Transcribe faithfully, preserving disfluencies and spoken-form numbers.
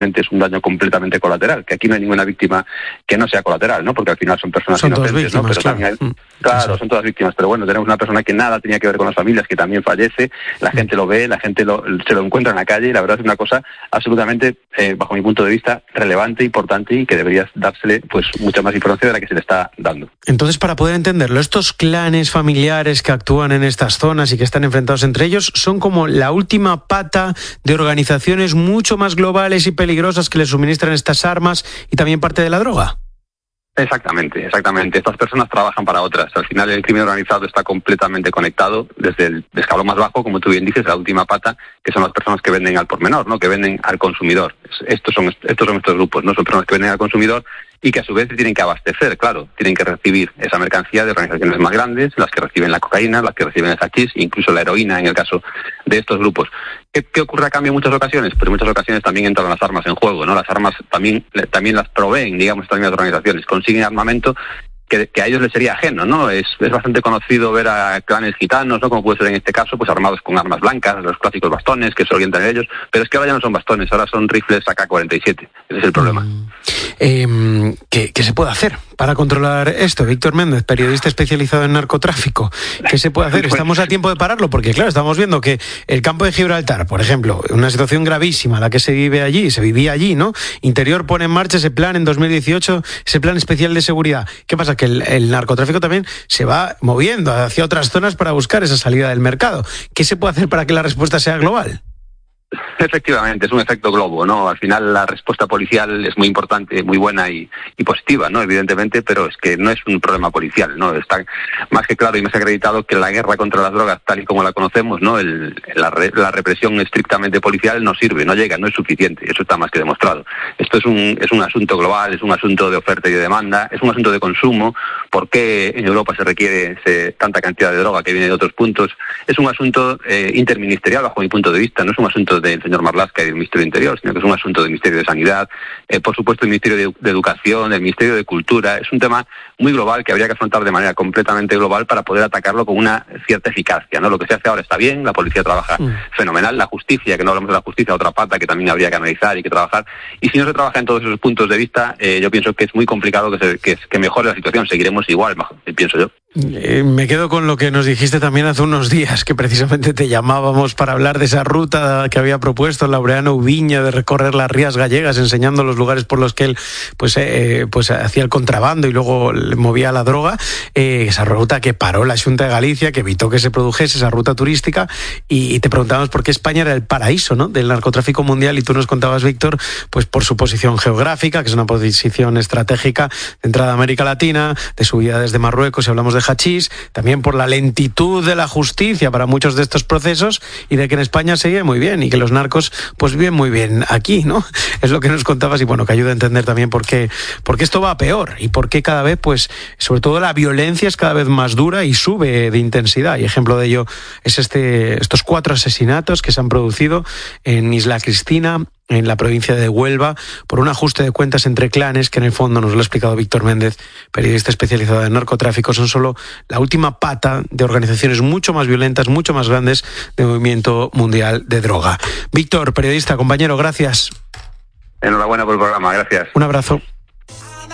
es un daño completamente colateral, que aquí no hay ninguna víctima que no sea colateral, ¿no? Porque al final son personas son inocentes, víctimas, ¿no? Pero claro. también hay, claro, son todas víctimas, pero bueno, tenemos una persona que nada tenía que ver con las familias, que también fallece, la gente lo ve, la gente lo, se lo encuentra en la calle, y la verdad es una cosa absolutamente, eh, bajo mi punto de vista, relevante, importante, y que debería dársele pues mucha más información de la que se le está dando. Entonces, para poder entenderlo, estos clanes familiares que actúan en estas zonas y que están enfrentados entre ellos son como la última pata de organizaciones mucho más globales y peligrosas que les suministran estas armas y también parte de la droga. Exactamente, exactamente. Estas personas trabajan para otras. Al final el crimen organizado está completamente conectado desde el escalón más bajo, como tú bien dices, la última pata, que son las personas que venden al por menor, ¿no? Que venden al consumidor. Estos son estos son estos grupos, ¿no? Son personas que venden al consumidor y que a su vez tienen que abastecer, claro, tienen que recibir esa mercancía de organizaciones más grandes, las que reciben la cocaína, las que reciben el hachís, incluso la heroína en el caso de estos grupos. ¿Qué, qué ocurre a cambio en muchas ocasiones? Pues en muchas ocasiones también entran las armas en juego, ¿no? Las armas también también las proveen, digamos, estas mismas organizaciones, consiguen armamento que, que a ellos les sería ajeno, ¿no? Es, es bastante conocido ver a clanes gitanos, ¿no? Como puede ser en este caso, pues armados con armas blancas, los clásicos bastones que se orientan a ellos, pero es que ahora ya no son bastones, ahora son rifles A K cuarenta y siete. Ese es el problema. Mm. Eh, ¿qué, ¿Qué se puede hacer para controlar esto? Víctor Méndez, periodista especializado en narcotráfico. ¿Qué se puede hacer? ¿Estamos a tiempo de pararlo? Porque claro, estamos viendo que el campo de Gibraltar, por ejemplo, una situación gravísima, la que se vive allí, se vivía allí, ¿no? Interior pone en marcha ese plan en dos mil dieciocho, ese plan especial de seguridad. ¿Qué pasa? Que el, el narcotráfico también se va moviendo hacia otras zonas para buscar esa salida del mercado. ¿Qué se puede hacer para que la respuesta sea global? Efectivamente, es un efecto globo, ¿no? Al final la respuesta policial es muy importante, muy buena y, y positiva, ¿no? Evidentemente, pero es que no es un problema policial, ¿no? Está más que claro y más acreditado que la guerra contra las drogas, tal y como la conocemos, ¿no? El, la, la represión estrictamente policial no sirve, no llega, no es suficiente, eso está más que demostrado. Esto es un, es un asunto global, es un asunto de oferta y de demanda, es un asunto de consumo. ¿Por qué en Europa se requiere ese, tanta cantidad de droga que viene de otros puntos? Es un asunto eh, interministerial, bajo mi punto de vista, no es un asunto del señor Marlaska y del Ministerio de Interior, sino que es un asunto del Ministerio de Sanidad, eh, por supuesto el Ministerio de, de Educación, el Ministerio de Cultura. Es un tema muy global que habría que afrontar de manera completamente global para poder atacarlo con una cierta eficacia, ¿no? Lo que se hace ahora está bien, la policía trabaja mm. fenomenal, la justicia, que no hablamos de la justicia, otra pata que también habría que analizar y que trabajar, y si no se trabaja en todos esos puntos de vista, eh, yo pienso que es muy complicado que, se, que, que mejore la situación, seguiremos igual, pienso yo. Eh, me quedo con lo que nos dijiste también hace unos días, que precisamente te llamábamos para hablar de esa ruta que había propuesto Laureano Ubiña de recorrer las rías gallegas, enseñando los lugares por los que él pues, eh, pues hacía el contrabando y luego le movía la droga. Eh, esa ruta que paró la Xunta de Galicia, que evitó que se produjese esa ruta turística, y, y te preguntábamos por qué España era el paraíso, ¿no?, del narcotráfico mundial, y tú nos contabas, Víctor, pues por su posición geográfica, que es una posición estratégica de entrada a América Latina, de subida desde Marruecos, si hablamos de hachís, también por la lentitud de la justicia para muchos de estos procesos, y de que en España se vive muy bien y que los narcos pues viven muy bien aquí, ¿no? Es lo que nos contabas, y bueno, que ayuda a entender también por qué, por qué esto va a peor y por qué cada vez, pues, sobre todo la violencia es cada vez más dura y sube de intensidad. Y ejemplo de ello es este, estos cuatro asesinatos que se han producido en Isla Cristina, en la provincia de Huelva, por un ajuste de cuentas entre clanes que en el fondo, nos lo ha explicado Víctor Méndez, periodista especializado en narcotráfico, son solo la última pata de organizaciones mucho más violentas, mucho más grandes del movimiento mundial de droga. Víctor, periodista, compañero, gracias. Enhorabuena por el programa, gracias. Un abrazo.